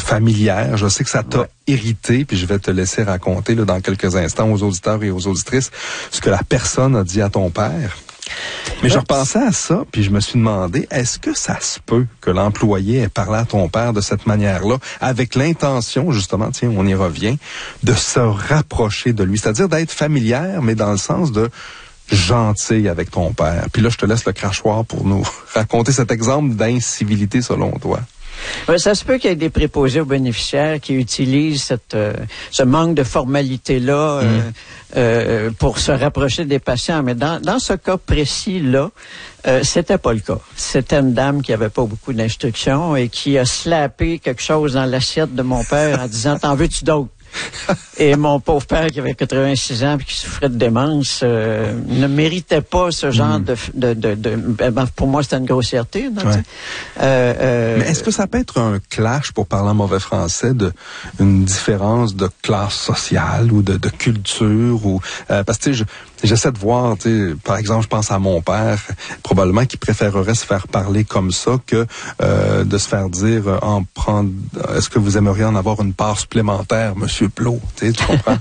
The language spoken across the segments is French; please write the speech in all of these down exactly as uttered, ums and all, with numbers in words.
familière. Je sais que ça t'a ouais. irrité, puis je vais te laisser raconter là, dans quelques instants aux auditeurs et aux auditrices ce que la personne a dit à ton père. Mais je repensais à ça, puis je me suis demandé, est-ce que ça se peut que l'employé ait parlé à ton père de cette manière-là, avec l'intention, justement, tiens, on y revient, de se rapprocher de lui, c'est-à-dire d'être familière, mais dans le sens de gentil avec ton père. Puis là, je te laisse le crachoir pour nous raconter cet exemple d'incivilité selon toi. Ouais, ça se peut qu'il y ait des préposés aux bénéficiaires qui utilisent cette, euh, ce manque de formalité-là euh, mmh. euh, pour se rapprocher des patients. Mais dans, dans ce cas précis-là, euh, c'était pas le cas. C'était une dame qui avait pas beaucoup d'instructions et qui a slappé quelque chose dans l'assiette de mon père en disant « T'en veux-tu d'autres? » Et mon pauvre père qui avait quatre-vingt-six ans et qui souffrait de démence euh, ne méritait pas ce genre mmh. de, de, de, de ben, pour moi c'était une grossièreté. Non, ouais. euh, euh, Mais est-ce que ça peut être un clash, pour parler en mauvais français, de une différence de classe sociale ou de, de culture ou euh, parce que tu sais, j'essaie de voir, tu sais, par exemple, je pense à mon père, probablement qui préférerait se faire parler comme ça que euh, de se faire dire euh, en prendre. Est-ce que vous aimeriez en avoir une part supplémentaire, Monsieur Plot? Tu sais, tu comprends?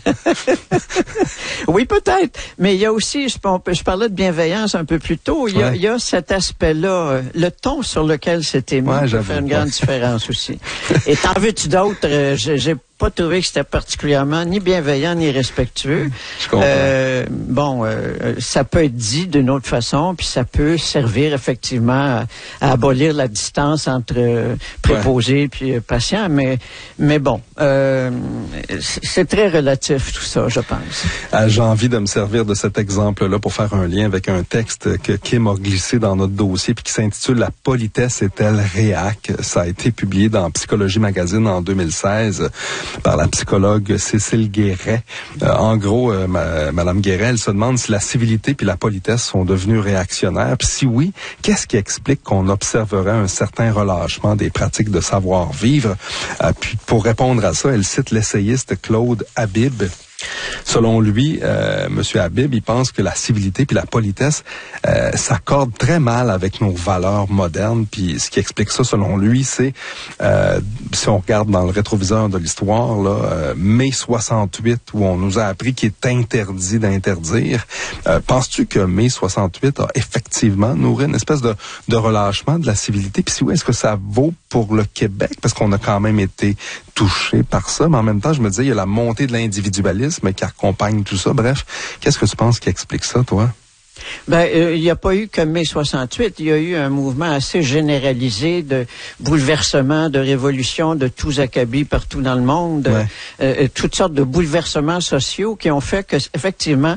Oui, peut-être. Mais il y a aussi, je, je parlais de bienveillance un peu plus tôt. Il y a, ouais. il y a cet aspect-là, le ton sur lequel c'était mis, ouais, ça fait une grande ouais. différence aussi. Et t'en veux-tu d'autres? Euh, j'ai pas trouvé que c'était particulièrement ni bienveillant ni respectueux. Je comprends. Euh, bon, euh, ça peut être dit d'une autre façon, puis ça peut servir effectivement à, à abolir la distance entre euh, préposé ouais. puis euh, patient, mais mais bon, euh, c'est très relatif tout ça, je pense. Euh, j'ai envie de me servir de cet exemple-là pour faire un lien avec un texte que Kim a glissé dans notre dossier puis qui s'intitule « La politesse est-elle réac ». Ça a été publié dans Psychologie Magazine en deux mille seize. Par la psychologue Cécile Guéret. Euh, en gros, euh, ma, Madame Guéret, elle se demande si la civilité puis la politesse sont devenues réactionnaires. Puis si oui, qu'est-ce qui explique qu'on observerait un certain relâchement des pratiques de savoir-vivre? Euh, puis pour répondre à ça, elle cite l'essayiste Claude Habib. Selon lui, euh, Monsieur Habib, il pense que la civilité puis la politesse euh, s'accordent très mal avec nos valeurs modernes. Puis ce qui explique ça, selon lui, c'est euh, si on regarde dans le rétroviseur de l'histoire, là, euh, mai soixante-huit, où on nous a appris qu'il est interdit d'interdire. Euh, penses-tu que mai soixante-huit a effectivement nourri une espèce de, de relâchement de la civilité? Puis si oui, est-ce que ça vaut pour le Québec? Parce qu'on a quand même été touché par ça, mais en même temps, je me disais, il y a la montée de l'individualisme qui accompagne tout ça. Bref, qu'est-ce que tu penses qui explique ça, toi? Ben, il euh, n'y a pas eu que mai soixante-huit, il y a eu un mouvement assez généralisé de bouleversement, de révolution, de tous acabits partout dans le monde, ouais. euh, toutes sortes de bouleversements sociaux qui ont fait que, effectivement,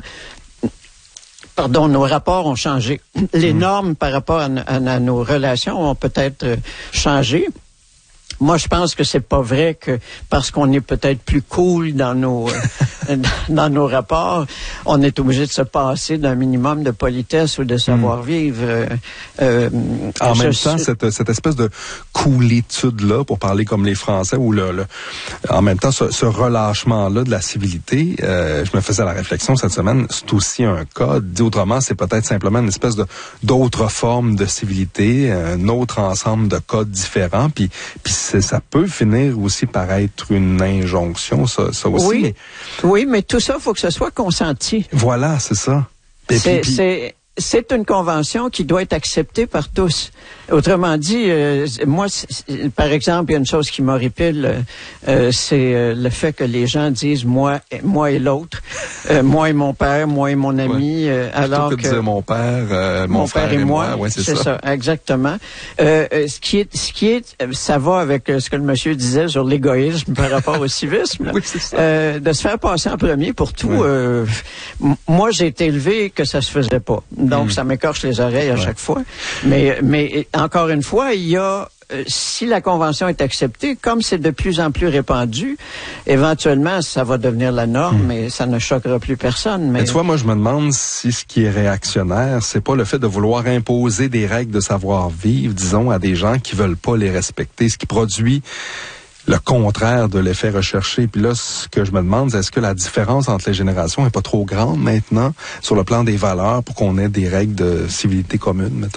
pardon, nos rapports ont changé. Les mmh. normes par rapport à, à, à nos relations ont peut-être euh, changé. Moi, je pense que c'est pas vrai que parce qu'on est peut-être plus cool dans nos euh, dans nos rapports, on est obligé de se passer d'un minimum de politesse ou de savoir-vivre. Euh, euh, en même temps, cette, cette espèce de coolitude-là, pour parler comme les Français, ou le, le en même temps, ce, ce relâchement-là de la civilité, euh, je me faisais la réflexion cette semaine, c'est aussi un cas. Dit autrement, c'est peut-être simplement une espèce de d'autres formes de civilité, un autre ensemble de codes différents, puis puis ça peut finir aussi par être une injonction, ça, ça aussi. Oui, oui, mais tout ça, il faut que ce soit consenti. Voilà, c'est ça. C'est, c'est, c'est une convention qui doit être acceptée par tous. Autrement dit, euh, moi, par exemple, il y a une chose qui m'horripile, euh, c'est euh, le fait que les gens disent moi, moi et l'autre, euh, moi et mon père, moi et mon ami, ouais. euh, alors Plutôt que que de dire mon père, euh, mon, mon frère père et, et moi, moi. Ouais, c'est, c'est ça. ça, exactement. Euh, ce qui est, ce qui est, ça va avec ce que le monsieur disait sur l'égoïsme par rapport au civisme, là. Oui, c'est ça. Euh, de se faire passer en premier pour tout. Ouais. Euh, moi, j'ai été élevé que ça se faisait pas, donc mm. ça m'écorche les oreilles à ouais. chaque fois. Mais, mais encore une fois, il y a, euh, si la convention est acceptée, comme c'est de plus en plus répandu, éventuellement, ça va devenir la norme, mmh. mais ça ne choquera plus personne. Mais... mais tu vois, moi, je me demande si ce qui est réactionnaire, c'est pas le fait de vouloir imposer des règles de savoir-vivre, disons, à des gens qui veulent pas les respecter, ce qui produit le contraire de l'effet recherché. Puis là, ce que je me demande, c'est est-ce que la différence entre les générations est pas trop grande maintenant sur le plan des valeurs pour qu'on ait des règles de civilité commune, mettons?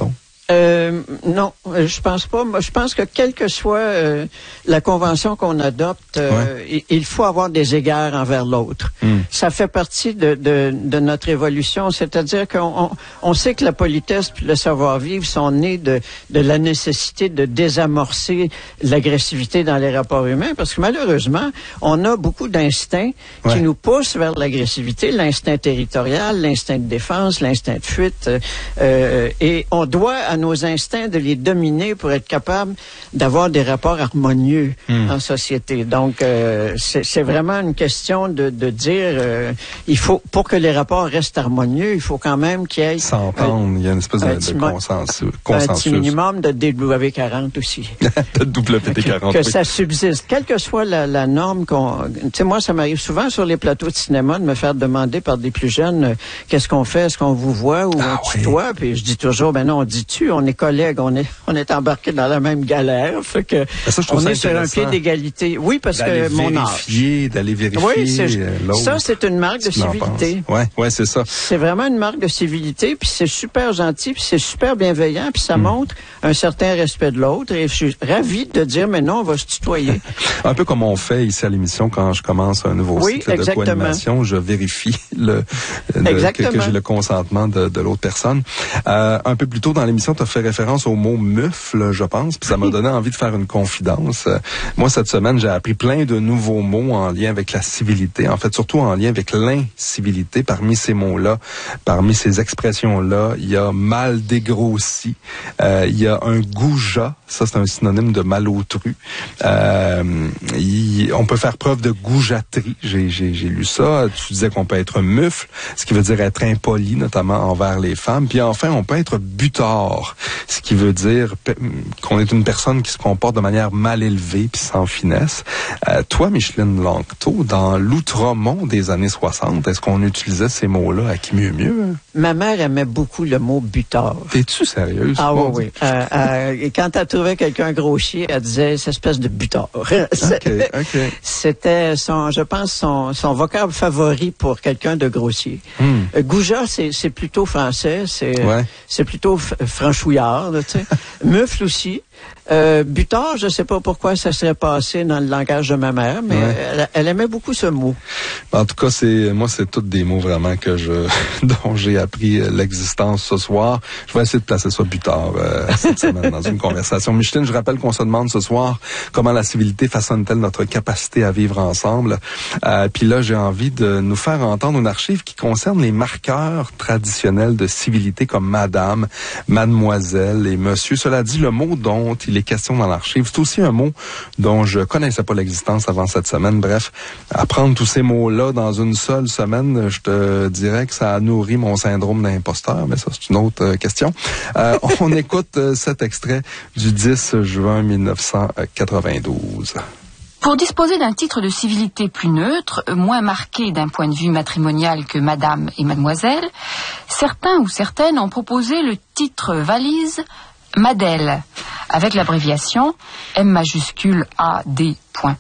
Euh, non, je pense pas. Moi, je pense que quelle que soit euh, la convention qu'on adopte, euh, ouais. il, il faut avoir des égards envers l'autre. Mm. Ça fait partie de, de, de notre évolution, c'est-à-dire qu'on on, on sait que la politesse et le savoir-vivre sont nés de, de la nécessité de désamorcer l'agressivité dans les rapports humains, parce que malheureusement, on a beaucoup d'instincts ouais. qui nous poussent vers l'agressivité, l'instinct territorial, l'instinct de défense, l'instinct de fuite, euh, et on doit à nos instincts de les dominer pour être capable d'avoir des rapports harmonieux mmh. en société. Donc, euh, c'est, c'est vraiment une question de, de dire, euh, il faut, pour que les rapports restent harmonieux, il faut quand même qu'il y ait... S'entendre, il y a une espèce de, de consensus, consensus. Un petit minimum de D W quarante aussi. de W D quarante, Que, que oui. ça subsiste. Quelle que soit la, la norme qu'on... Tu sais, moi, ça m'arrive souvent sur les plateaux de cinéma de me faire demander par des plus jeunes, euh, qu'est-ce qu'on fait, est-ce qu'on vous voit ou ah, on tutoie? Oui. Puis je dis toujours, ben non, on dit tu, on est collègues, on est, on est embarqués dans la même galère. Fait que ça, on est sur un pied d'égalité. Oui, parce que mon âge. D'aller vérifier, oui, c'est, l'autre. Ça, c'est une marque de civilité. Oui, ouais, c'est ça. C'est vraiment une marque de civilité, puis c'est super gentil, puis c'est super bienveillant, puis ça mm. montre un certain respect de l'autre. Et je suis ravi de dire, mais non, on va se tutoyer. Un peu comme on fait ici à l'émission quand je commence un nouveau oui, cycle de co-animation, je vérifie le, le que, que j'ai le consentement de, de l'autre personne. Euh, un peu plus tôt dans l'émission, tu as fait référence au mot mufle, je pense, puis ça m'a donné envie de faire une confidence. Euh, moi, cette semaine, j'ai appris plein de nouveaux mots en lien avec la civilité, en fait, surtout en lien avec l'incivilité. Parmi ces mots-là, parmi ces expressions-là, il y a mal dégrossi, euh, il y a un goujat, ça c'est un synonyme de malotru. Euh, il, on peut faire preuve de goujaterie, j'ai, j'ai, j'ai lu ça. Tu disais qu'on peut être mufle, ce qui veut dire être impoli, notamment envers les femmes. Puis enfin, on peut être butard, ce qui veut dire qu'on est une personne qui se comporte de manière mal élevée puis sans finesse. Euh, toi, Micheline Lanctot, dans l'Outremont des années soixante, est-ce qu'on utilisait ces mots-là à qui mieux mieux? Ma mère aimait beaucoup le mot butard. T'es-tu sérieuse? Ah oui, oui. Euh, euh, quand elle trouvait quelqu'un grossier, elle disait cette espèce de butard. Okay, okay. C'était son, je pense, son, son vocable favori pour quelqu'un de grossier. Mm. Euh, goujat, c'est, c'est plutôt français, c'est, ouais. c'est plutôt f- franchouillard, tu sais. Mufle aussi. Euh, butard, je ne sais pas pourquoi ça serait passé dans le langage de ma mère, mais ouais. elle, elle aimait beaucoup ce mot. En tout cas, c'est moi, c'est tous des mots vraiment que je dont j'ai appris l'existence ce soir. Je vais essayer de placer ça butard euh, cette semaine dans une conversation. Micheline, je rappelle qu'on se demande ce soir comment la civilité façonne-t-elle notre capacité à vivre ensemble. Euh, Puis là, j'ai envie de nous faire entendre une archive qui concerne les marqueurs traditionnels de civilité comme madame, mademoiselle et monsieur. Cela dit, le mot dont il est question dans l'archive, c'est aussi un mot dont je connaissais pas l'existence avant cette semaine. Bref, apprendre tous ces mots-là dans une seule semaine, je te dirais que ça a nourri mon syndrome d'imposteur, mais ça, c'est une autre euh, question. Euh, on écoute euh, cet extrait du dix juin mille neuf cent quatre-vingt-douze. Pour disposer d'un titre de civilité plus neutre, moins marqué d'un point de vue matrimonial que madame et mademoiselle, certains ou certaines ont proposé le titre valise Madel, avec l'abréviation M majuscule A D point.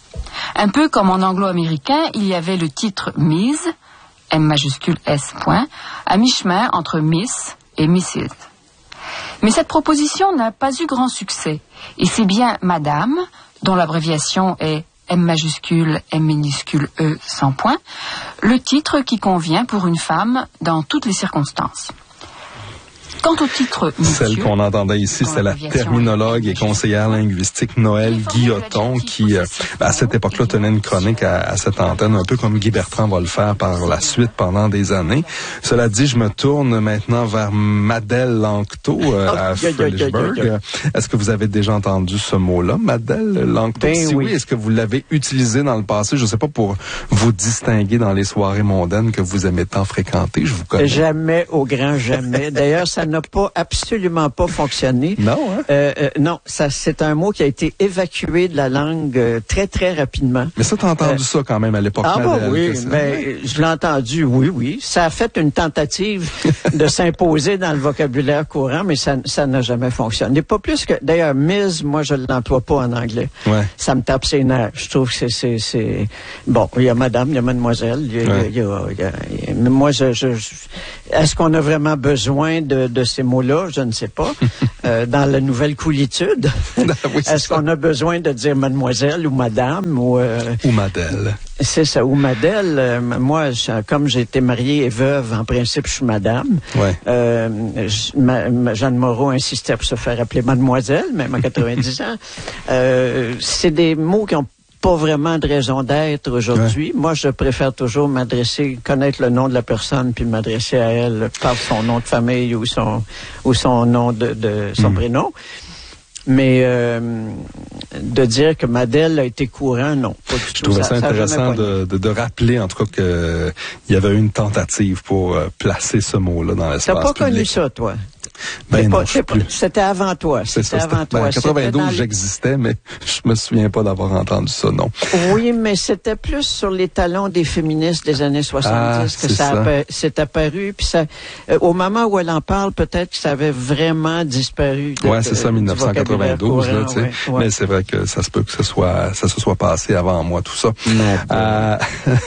Un peu comme en anglo-américain, il y avait le titre Miss, M majuscule S point, à mi-chemin entre Miss et Missus. Mais cette proposition n'a pas eu grand succès, et c'est bien Madame, dont l'abréviation est M majuscule, M minuscule E sans point, le titre qui convient pour une femme dans toutes les circonstances. Quant au titre monsieur, celle qu'on entendait ici, c'est la terminologue et conseillère linguistique Noëlle Guilloton qui, euh, à cette époque-là, tenait une chronique à, à cette antenne, un peu comme Guy Bertrand va le faire par la suite pendant des années. Cela dit, je me tourne maintenant vers Madel Lanctot euh, à Fredericksburg. Est-ce que vous avez déjà entendu ce mot-là, Madel Lanctot? Ben si oui. oui, est-ce que vous l'avez utilisé dans le passé? Je ne sais pas, pour vous distinguer dans les soirées mondaines que vous aimez tant fréquenter. Je vous connais. Jamais, au grand jamais. D'ailleurs, ça n'a pas absolument pas fonctionné. Non, hein? Euh, euh, non, ça c'est un mot qui a été évacué de la langue euh, très très rapidement. Mais ça, t'as entendu euh, ça quand même à l'époque. Ah Madel, bah oui, mais je l'ai entendu, oui, oui. Ça a fait une tentative de s'imposer dans le vocabulaire courant, mais ça ça n'a jamais fonctionné. Pas plus que, d'ailleurs, Miss, moi je l'emploie pas en anglais. Ouais. Ça me tape ses nerfs. Je trouve que c'est c'est c'est bon. Il y a Madame, il y a Mademoiselle, il y a, ouais. il y a, il y a, il y a... mais moi je, je, je est-ce qu'on a vraiment besoin de, de ces mots-là, je ne sais pas. euh, dans la nouvelle coolitude, oui, est-ce qu'on a besoin de dire mademoiselle ou madame ou... Euh, ou madelle. C'est ça, ou madelle. Euh, moi, je, comme j'ai été mariée et veuve, en principe, je suis madame. Ouais. Euh, je, ma, ma, Jeanne Moreau insistait pour se faire appeler mademoiselle, même à quatre-vingt-dix ans. Euh, c'est des mots qui ont pas vraiment de raison d'être aujourd'hui. Ouais. Moi, je préfère toujours m'adresser, connaître le nom de la personne, puis m'adresser à elle par son nom de famille ou son ou son nom de, de son mmh. prénom. Mais euh, de dire que Madel a été courant, non. Pas du Je tout. trouvais ça, ça intéressant de, de, de rappeler, en tout cas, qu'il y avait eu une tentative pour euh, placer ce mot-là dans l'espace public. T'as pas connu ça, toi? Ben non, pas, je plus. C'était avant toi. C'était ça, avant toi. Ben, en quatre-vingt-douze, j'existais, mais je me souviens pas d'avoir entendu ça, non. Oui, mais c'était plus sur les talons des féministes des années soixante-dix ah, que ça, ça. s'est apparu. Puis ça, euh, au moment où elle en parle, peut-être que ça avait vraiment disparu. Oui, c'est ça, dix-neuf cent quatre-vingt-douze. Là, ouais, ouais. Mais c'est vrai que ça se peut que ce soit, ça se soit passé avant moi, tout ça. Euh,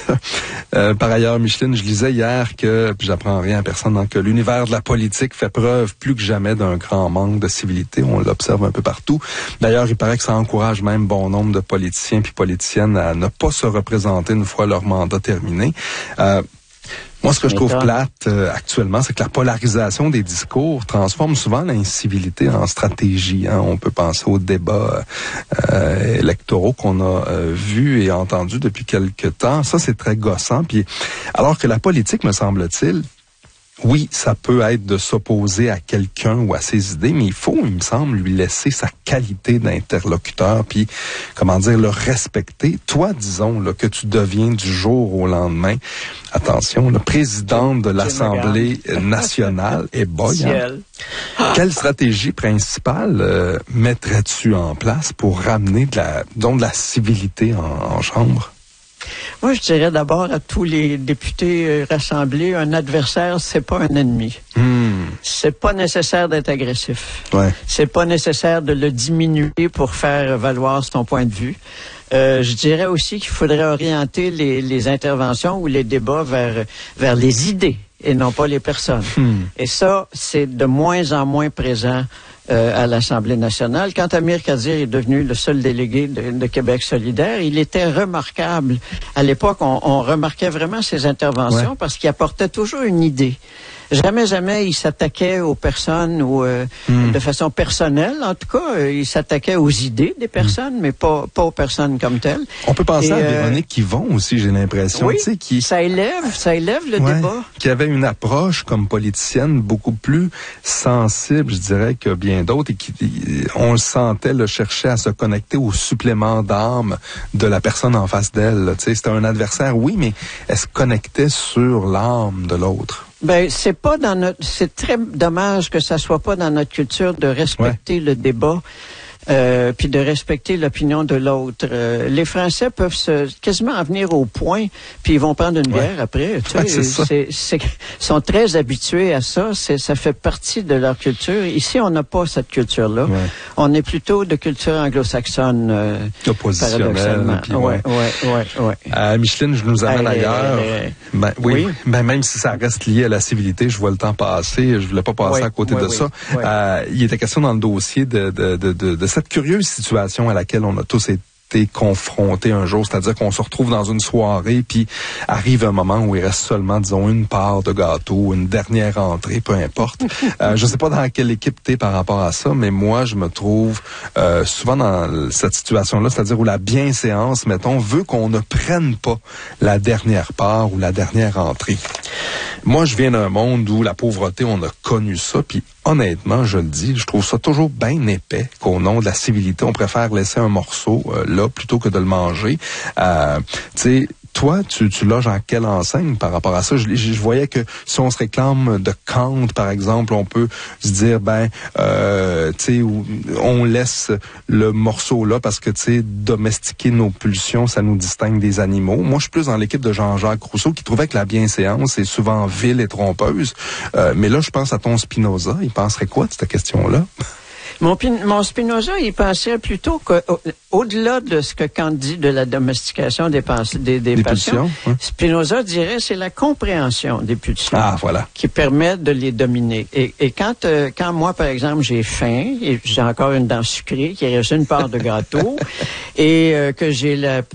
euh, par ailleurs, Micheline, je lisais hier que, puis j'apprends rien à personne, donc, que l'univers de la politique fait preuve plus que jamais d'un grand manque de civilité. On l'observe un peu partout. D'ailleurs, il paraît que ça encourage même bon nombre de politiciens puis politiciennes à ne pas se représenter une fois leur mandat terminé. Euh, Moi, ce que je trouve plate euh, actuellement, c'est que la polarisation des discours transforme souvent l'incivilité en stratégie. Hein. On peut penser aux débats euh, électoraux qu'on a euh, vus et entendus depuis quelque temps. Ça, c'est très gossant. Puis, alors que la politique, me semble-t-il, oui, ça peut être de s'opposer à quelqu'un ou à ses idées, mais il faut, il me semble, lui laisser sa qualité d'interlocuteur, puis, comment dire, le respecter. Toi, disons, là, que tu deviens du jour au lendemain, attention, le président de l'Assemblée nationale est boy. Hein? Quelle stratégie principale euh, mettrais-tu en place pour ramener de la, disons, de la civilité en, en chambre? Moi, je dirais d'abord à tous les députés rassemblés, un adversaire, c'est pas un ennemi. Mmh. C'est pas nécessaire d'être agressif. Ouais. C'est pas nécessaire de le diminuer pour faire valoir son point de vue. Euh, je dirais aussi qu'il faudrait orienter les, les interventions ou les débats vers, vers les idées et non pas les personnes. Mmh. Et ça, c'est de moins en moins présent Euh, à l'Assemblée nationale. Quand Amir Kadir est devenu le seul délégué de, de Québec solidaire, il était remarquable. À l'époque, on, on remarquait vraiment ses interventions ouais. parce qu'il apportait toujours une idée. Jamais, jamais, il s'attaquait aux personnes ou euh, mm. de façon personnelle. En tout cas, euh, il s'attaquait aux idées des personnes, mm. mais pas pas aux personnes comme telles. On peut penser Et, à euh, Véronique Yvon aussi, j'ai l'impression. Oui, tu sais, qui ça élève, ça élève le ouais, débat. Qui avait une approche comme politicienne beaucoup plus sensible, je dirais, que bien d'autres, et qui, on le sentait, le cherchait à se connecter au supplément d'âme de la personne en face d'elle. Tu sais, c'était un adversaire, oui, mais elle se connectait sur l'âme de l'autre. Ben, c'est pas dans notre, c'est très dommage que ça soit pas dans notre culture de respecter ouais. le débat. Euh, puis de respecter l'opinion de l'autre. Euh, les Français peuvent se quasiment en venir au point, puis ils vont prendre une bière ouais. après. Tu sais, ouais, c'est ça. C'est, c'est, sont très habitués à ça. C'est, ça fait partie de leur culture. Ici, on n'a pas cette culture-là. Ouais. On est plutôt de culture anglo-saxonne. Euh, Oppositionnelle. Puis ouais, ouais, ouais, ouais. ouais. Euh, Micheline, je nous amène euh, ailleurs. Euh, ben, oui. oui. Ben, même si ça reste lié à la civilité, je vois le temps passer. Je voulais pas passer ouais, à côté ouais, de oui, ça. Ouais. Euh, il était question dans le dossier de, de, de, de, de cette curieuse situation à laquelle on a tous été confrontés un jour, c'est-à-dire qu'on se retrouve dans une soirée, puis arrive un moment où il reste seulement, disons, une part de gâteau, une dernière entrée, peu importe. euh, je sais pas dans quelle équipe t'es par rapport à ça, mais moi, je me trouve euh, souvent dans cette situation-là, c'est-à-dire où la bienséance, mettons, veut qu'on ne prenne pas la dernière part ou la dernière entrée. Moi, je viens d'un monde où la pauvreté, on a connu ça, puis honnêtement, je le dis, je trouve ça toujours bien épais qu'au nom de la civilité, on préfère laisser un morceau euh, là plutôt que de le manger. Euh, tu sais, toi, tu, tu loges en quelle enseigne par rapport à ça? Je, je, je voyais que si on se réclame de Kant, par exemple, on peut se dire, ben, euh, tu sais, on laisse le morceau là parce que, tu sais, domestiquer nos pulsions, ça nous distingue des animaux. Moi, je suis plus dans l'équipe de Jean-Jacques Rousseau qui trouvait que la bienséance est souvent vile et trompeuse. Euh, mais là, je pense à ton Spinoza. Il penserait quoi de cette question-là? Mon, mon Spinoza, il pensait plutôt qu'au-delà de ce que Kant dit de la domestication des, des, des, des passions, hein? Spinoza dirait c'est la compréhension des pulsions ah, voilà. qui permet de les dominer. Et, et quand, euh, quand moi, par exemple, j'ai faim, et j'ai encore une dent sucrée, qui reste une part de gâteau, et euh, que j'ai la